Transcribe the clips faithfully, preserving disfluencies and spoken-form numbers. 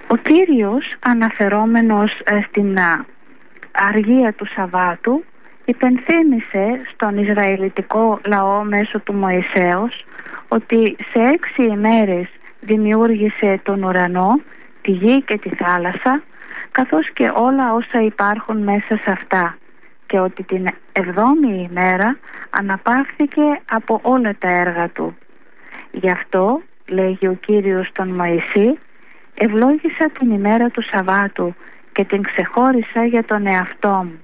Ο Κύριος, αναφερόμενος στην αργία του Σαββάτου, υπενθύμησε στον Ισραηλιτικό λαό μέσω του Μωυσέως ότι σε έξι ημέρες δημιούργησε τον ουρανό, τη γη και τη θάλασσα, καθώς και όλα όσα υπάρχουν μέσα σε αυτά, και ότι την εβδόμη ημέρα αναπαύθηκε από όλα τα έργα του. Γι' αυτό, λέγει ο Κύριος στον Μωυσή, ευλόγησα την ημέρα του Σαββάτου και την ξεχώρισα για τον εαυτό μου.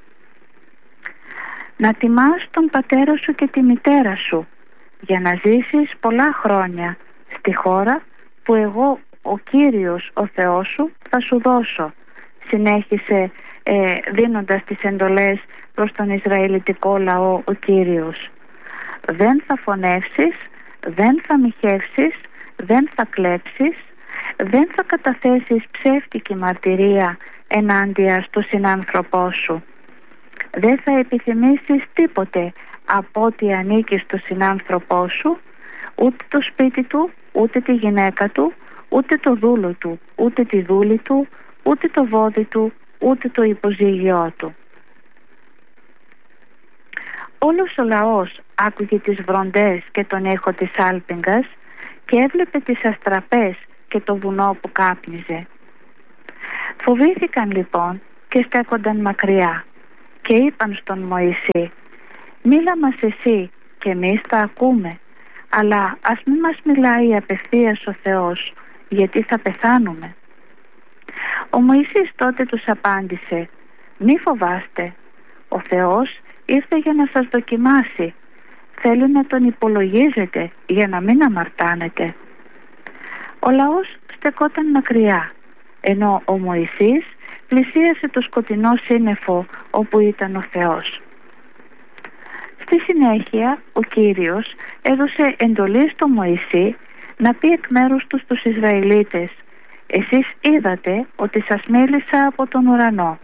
Να τιμάς τον πατέρα σου και τη μητέρα σου, για να ζήσεις πολλά χρόνια στη χώρα που εγώ, ο Κύριος ο Θεός σου, θα σου δώσω, συνέχισε ε, δίνοντας τις εντολές προς τον Ισραηλιτικό λαό ο Κύριος. Δεν θα φωνεύσεις, δεν θα μοιχεύσεις, δεν θα κλέψεις, δεν θα καταθέσεις ψεύτικη μαρτυρία ενάντια στο συνάνθρωπό σου. Δεν θα επιθυμήσεις τίποτε από ό,τι ανήκει στο συνάνθρωπό σου, ούτε το σπίτι του, ούτε τη γυναίκα του, ούτε το δούλο του, ούτε τη δούλη του, ούτε το βόδι του, ούτε το υποζύγιό του. Όλος ο λαός άκουγε τις βροντές και τον ήχο της άλπιγγας και έβλεπε τις αστραπές και το βουνό που κάπνιζε. Φοβήθηκαν λοιπόν και στέκονταν μακριά και είπαν στον Μωυσή, «Μίλα μας εσύ και εμείς θα ακούμε, αλλά ας μην μας μιλάει απευθείας ο Θεός, γιατί θα πεθάνουμε». Ο Μωυσής τότε τους απάντησε, «Μη φοβάστε, ο Θεός ήρθε για να σας δοκιμάσει, θέλει να τον υπολογίζετε για να μην αμαρτάνετε». Ο λαός στεκόταν μακριά, ενώ ο Μωυσής πλησίασε το σκοτεινό σύννεφο όπου ήταν ο Θεός. Στη συνέχεια ο Κύριος έδωσε εντολή στο Μωυσή να πει εκ μέρους του στους Ισραηλίτες, «Εσείς είδατε ότι σας μίλησα από τον ουρανό.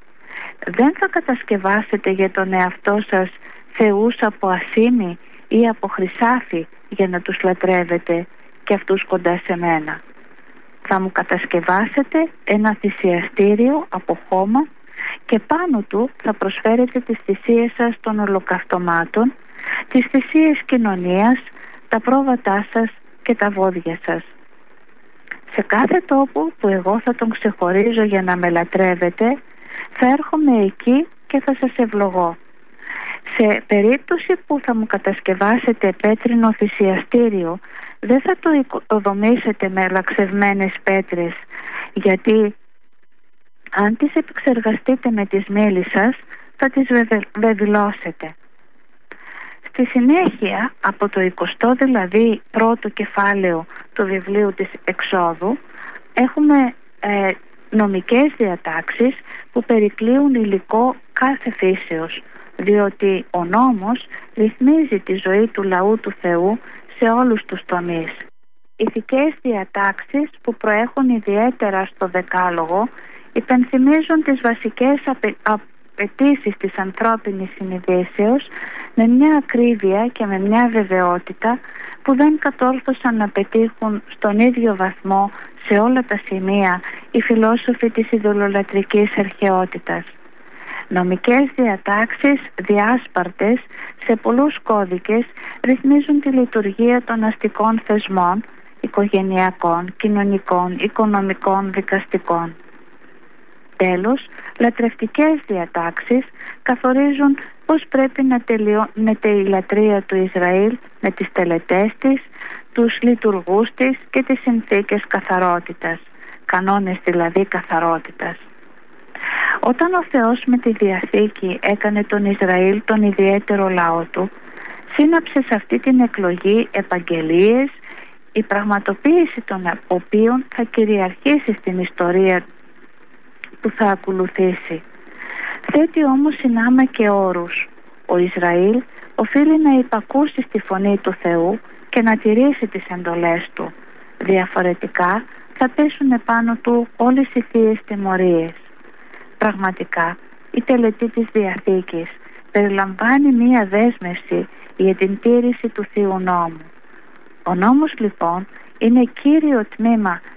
Δεν θα κατασκευάσετε για τον εαυτό σας θεούς από ασήμι ή από χρυσάφι για να τους λατρεύετε και αυτούς κοντά σε μένα. Θα μου κατασκευάσετε ένα θυσιαστήριο από χώμα και πάνω του θα προσφέρετε τις θυσίες σας των ολοκαυτωμάτων, τις θυσίες κοινωνίας, τα πρόβατά σας και τα βόδια σας. Σε κάθε τόπο που εγώ θα τον ξεχωρίζω για να με λατρεύετε, θα έρχομαι εκεί και θα σας ευλογώ. Σε περίπτωση που θα μου κατασκευάσετε πέτρινο θυσιαστήριο, δεν θα το οικοδομήσετε με λαξευμένες πέτρες, γιατί αν τις επεξεργαστείτε με τις μέλη σας, θα τις βεβηλώσετε». Στη συνέχεια, από το εικοστό δηλαδή πρώτο κεφάλαιο του βιβλίου της Εξόδου, έχουμε ε, νομικές διατάξεις που περικλείουν υλικό κάθε φύσεως, διότι ο νόμος ρυθμίζει τη ζωή του λαού του Θεού σε όλους τους τομείς. Ηθικές διατάξεις που προέχουν ιδιαίτερα στο Δεκάλογο υπενθυμίζουν τις βασικές απαι... απαιτήσεις της ανθρώπινης συνειδήσεως με μια ακρίβεια και με μια βεβαιότητα που δεν κατόρθωσαν να πετύχουν στον ίδιο βαθμό σε όλα τα σημεία οι φιλόσοφοι της ειδωλολατρικής αρχαιότητας. Νομικές διατάξεις διάσπαρτες σε πολλούς κώδικες ρυθμίζουν τη λειτουργία των αστικών θεσμών, οικογενειακών, κοινωνικών, οικονομικών, δικαστικών. Τέλος, λατρευτικές διατάξεις καθορίζουν πώς πρέπει να τελειώνεται η λατρεία του Ισραήλ με τις τελετές της, τους λειτουργούς της και τις συνθήκες καθαρότητας, κανόνες δηλαδή καθαρότητας. Όταν ο Θεός με τη Διαθήκη έκανε τον Ισραήλ τον ιδιαίτερο λαό του, σύναψε σε αυτή την εκλογή επαγγελίες, η πραγματοποίηση των οποίων θα κυριαρχήσει στην ιστορία που θα ακολουθήσει. Θέτει όμως συνάμα και όρους. Ο Ισραήλ οφείλει να υπακούσει στη φωνή του Θεού και να τηρήσει τις εντολές του. Διαφορετικά θα πέσουν επάνω του όλες οι θείες τιμωρίες. Πραγματικά η τελετή της Διαθήκης περιλαμβάνει μία δέσμευση για την τήρηση του Θείου Νόμου. Ο νόμος λοιπόν είναι κύριο τμήμα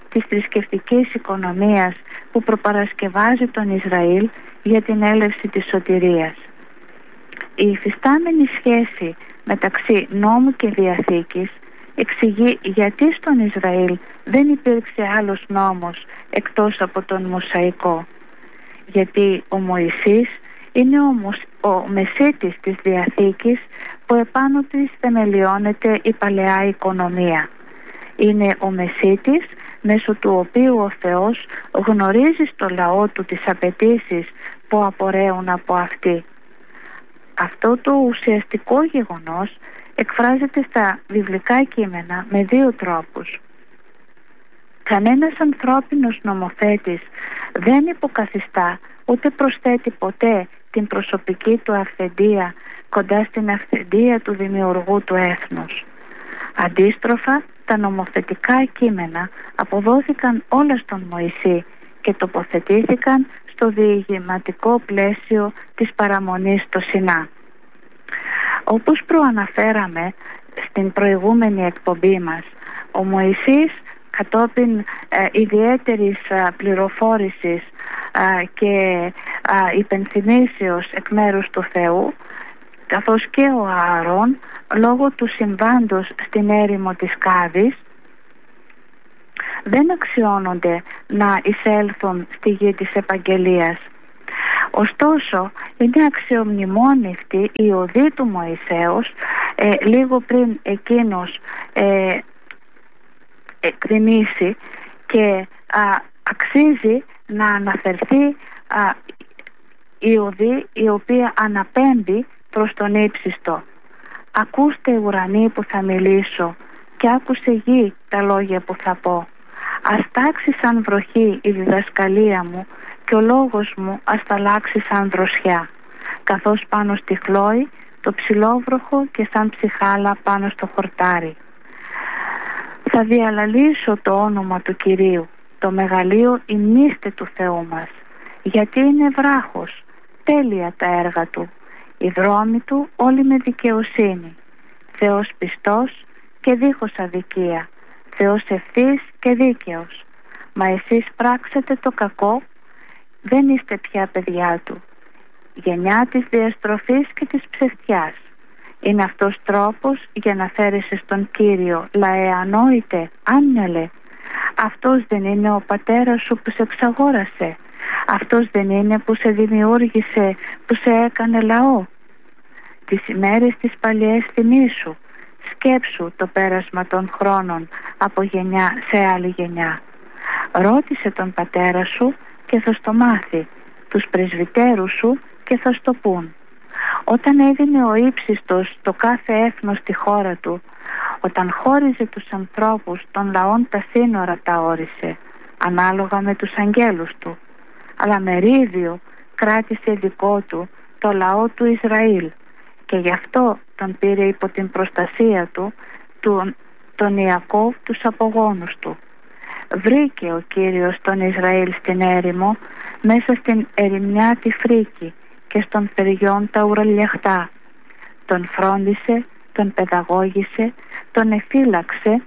της θρησκευτικής οικονομίας που προπαρασκευάζει τον Ισραήλ για την έλευση της σωτηρίας. Η υφιστάμενη σχέση μεταξύ νόμου και διαθήκης εξηγεί γιατί στον Ισραήλ δεν υπήρξε άλλος νόμος εκτός από τον Μωσαϊκό. Γιατί ο Μωυσής είναι ο, ο μεσίτης της Διαθήκης που επάνω της θεμελιώνεται η παλαιά οικονομία. Είναι ο μεσίτης μέσω του οποίου ο Θεός γνωρίζει στο λαό του τις απαιτήσεις που απορρέουν από αυτή. Αυτό το ουσιαστικό γεγονός εκφράζεται στα βιβλικά κείμενα με δύο τρόπους. Κανένας ανθρώπινος νομοθέτης δεν υποκαθιστά ούτε προσθέτει ποτέ την προσωπική του αυθεντία κοντά στην αυθεντία του δημιουργού του έθνους. Αντίστροφα, τα νομοθετικά κείμενα αποδόθηκαν όλα στον Μωυσή και τοποθετήθηκαν στο διηγηματικό πλαίσιο της παραμονής στο Σινά. Όπως προαναφέραμε στην προηγούμενη εκπομπή μας, ο Μωυσής κατόπιν ε, ιδιαίτερης ε, πληροφόρησης ε, και ε, υπενθυμίσεως εκ μέρους του Θεού, καθώς και ο Ααρών, λόγω του συμβάντος στην έρημο της Κάδης, δεν αξιώνονται να εισέλθουν στη γη της Επαγγελίας. Ωστόσο, είναι αξιομνημόνευτη η οδή του Μωυσέως ε, λίγο πριν εκείνος ε, εκκρεμίσει και α, αξίζει να αναφερθεί α, η οδή η οποία αναπέμπει προς τον ύψιστο. Ακούστε ουρανοί που θα μιλήσω και άκουσε γη τα λόγια που θα πω. Ας τάξει σαν βροχή η διδασκαλία μου και ο λόγος μου ας τα αλλάξει σαν δροσιά, καθώς πάνω στη χλόη το ψηλόβροχο και σαν ψυχάλα πάνω στο χορτάρι. Θα διαλαλήσω το όνομα του Κυρίου, το μεγαλείο ημίστε του Θεού μας, γιατί είναι βράχος, τέλεια τα έργα του, οι δρόμοι του όλοι με δικαιοσύνη, Θεός πιστός και δίχως αδικία, Θεός ευθύς και δίκαιος. Μα εσείς πράξετε το κακό, δεν είστε πια παιδιά του, γενιά της διαστροφής και της ψευτιάς. Είναι αυτός τρόπος για να φέρεσαι στον Κύριο, λαέ ανόητε, άνιαλε. Αυτός δεν είναι ο πατέρας σου που σε εξαγόρασε, αυτός δεν είναι που σε δημιούργησε, που σε έκανε λαό. Τις ημέρες της παλιές θυμήσου, σκέψου το πέρασμα των χρόνων από γενιά σε άλλη γενιά. Ρώτησε τον πατέρα σου και θα στο μάθει, τους πρεσβυτέρους σου και θα στο πούν. Όταν έδινε ο ύψιστος το κάθε έθνος στη χώρα του, όταν χώριζε τους ανθρώπους των λαών τα σύνορα τα όρισε, ανάλογα με τους αγγέλους του, αλλά μερίδιο κράτησε δικό του το λαό του Ισραήλ και γι' αυτό τον πήρε υπό την προστασία του τον, τον Ιακώβ τους απογόνους του. Βρήκε ο Κύριος τον Ισραήλ στην έρημο, μέσα στην ερημιά τη φρίκη και στον θεριών τα ουραλιαχτά. Τον φρόντισε, τον παιδαγώγησε, τον εφύλαξε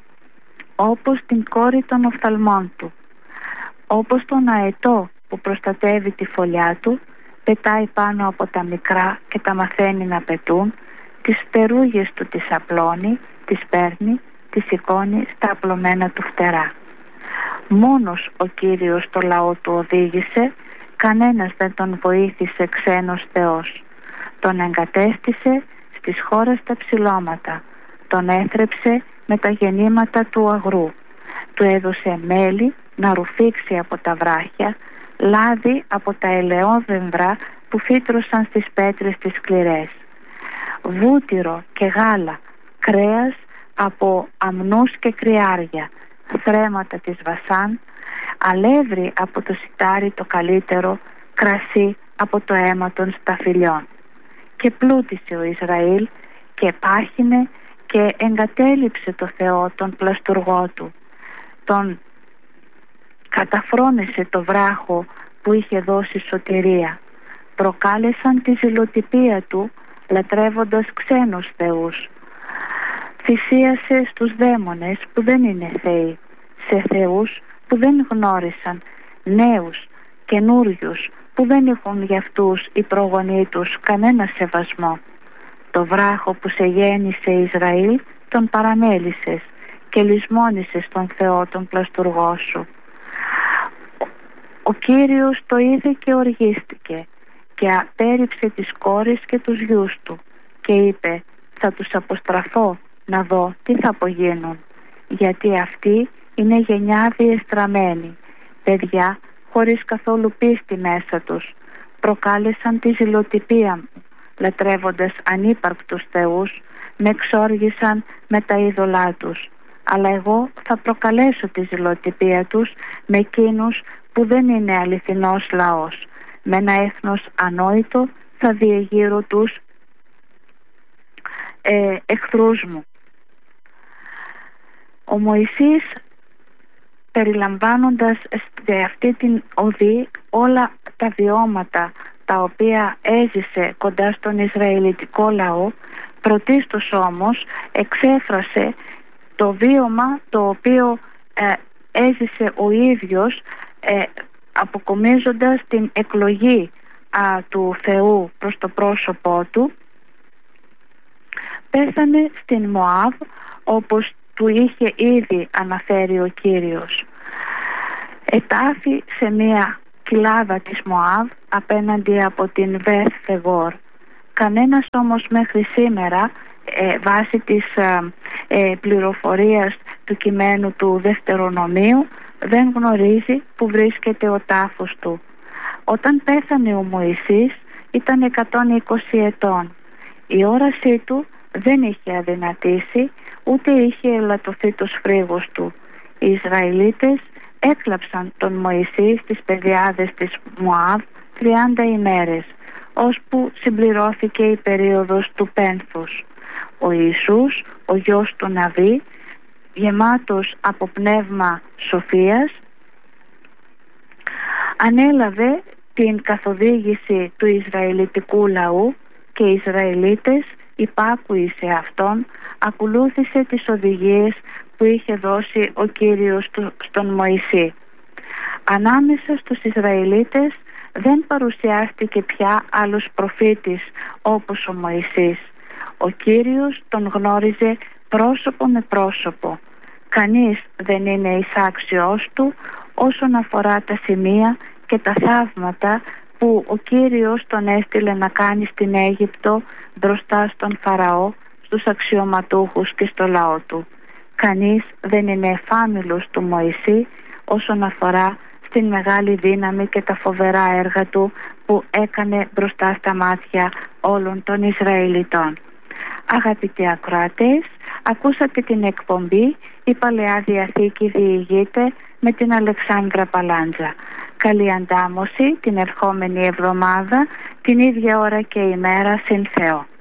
όπως την κόρη των οφθαλμών του. Όπως τον αετό που προστατεύει τη φωλιά του, πετάει πάνω από τα μικρά και τα μαθαίνει να πετούν, τις φτερούγες του τις απλώνει, τις παίρνει, τις σηκώνει στα απλωμένα του φτερά. Μόνος ο Κύριος το λαό του οδήγησε, κανένας δεν τον βοήθησε ξένος Θεός. Τον εγκατέστησε στις χώρες τα ψηλώματα, τον έθρεψε με τα γεννήματα του αγρού, του έδωσε μέλι να ρουφήξει από τα βράχια, λάδι από τα ελαιόδενδρα που φύτρωσαν στις πέτρες τις σκληρές, βούτυρο και γάλα, κρέας από αμνούς και κρυάρια, θρέματα της Βασάν, αλεύρι από το σιτάρι το καλύτερο, κρασί από το αίμα των σταφυλιών. Και πλούτησε ο Ισραήλ και πάχυνε και εγκατέλειψε το Θεό τον πλαστουργό του. Τον καταφρόνησε το βράχο που είχε δώσει σωτηρία. Προκάλεσαν τη ζηλοτυπία του λατρεύοντας ξένους θεούς. Θυσίασε στους δαίμονες που δεν είναι θεοί. σε θεούς που δεν γνώρισαν, νέους, καινούριους, που δεν έχουν για αυτούς οι προγονείς τους κανένα σεβασμό. Το βράχο που σε γέννησε Ισραήλ τον παραμέλησες και λησμόνησες τον Θεό τον πλαστουργό σου. Ο Κύριος το είδε και οργίστηκε και απέρριψε τις κόρες και τους γιους του και είπε, θα τους αποστραφώ να δω τι θα απογίνουν, γιατί αυτοί είναι γενιά διεστραμμένη, παιδιά χωρίς καθόλου πίστη μέσα τους, προκάλεσαν τη ζηλοτυπία μου, λατρεύοντας ανύπαρκτους θεούς, με εξόργησαν με τα είδωλά τους, αλλά εγώ θα προκαλέσω τη ζηλοτυπία τους με εκείνους που δεν είναι αληθινός λαός, με ένα έθνος ανόητο θα διεγείρω τους ε, εχθρούς μου. Ο Μωυσής, περιλαμβάνοντας σε αυτή την οδή όλα τα βιώματα τα οποία έζησε κοντά στον Ισραηλιτικό λαό, πρωτίστως όμως εξέφρασε το βίωμα το οποίο ε, έζησε ο ίδιος, ε, αποκομίζοντας την εκλογή α, του Θεού προς το πρόσωπό του. Πέθανε στην Μωάβ, όπως του είχε ήδη αναφέρει ο Κύριος. Ετάφη σε μία κοιλάδα της Μωάβ απέναντι από την Βεθ Φεγόρ. Κανένας όμως μέχρι σήμερα, ε, βάσει της ε, πληροφορίας του κειμένου του Δευτερονομίου, δεν γνωρίζει που βρίσκεται ο τάφος του. Όταν πέθανε ο Μωυσής ήταν εκατόν είκοσι ετών. Η όρασή του δεν είχε αδυνατήσει, ούτε είχε ελαττωθεί τους φρίγους του. Οι Ισραηλίτες έκλαψαν τον Μωυσή στις πεδιάδες της Μωάβ τριάντα ημέρες, ώσπου συμπληρώθηκε η περίοδος του πένθους. Ο Ιησούς, ο γιος του Ναβί, γεμάτος από πνεύμα σοφίας, ανέλαβε την καθοδήγηση του Ισραηλιτικού λαού και οι Ισραηλίτες, υπάκουοι σε αυτόν, ακολούθησε τις οδηγίες που είχε δώσει ο Κύριος στον Μωυσή. Ανάμεσα στους Ισραηλίτες δεν παρουσιάστηκε πια άλλος προφήτης όπως ο Μωυσής. Ο Κύριος τον γνώριζε πρόσωπο με πρόσωπο. Κανείς δεν είναι εισάξιος του όσον αφορά τα σημεία και τα θαύματα που ο Κύριος τον έστειλε να κάνει στην Αίγυπτο μπροστά στον Φαραώ, στους αξιωματούχους και στο λαό του. Κανείς δεν είναι εφάμιλος του Μωυσή όσον αφορά στην μεγάλη δύναμη και τα φοβερά έργα του που έκανε μπροστά στα μάτια όλων των Ισραηλιτών. Αγαπητοί ακροατές, ακούσατε την εκπομπή «Η Παλαιά Διαθήκη διηγείται» με την Αλεξάνδρα Παλάντζα. Καλή αντάμωση την ερχόμενη εβδομάδα, την ίδια ώρα και ημέρα, συν Θεό.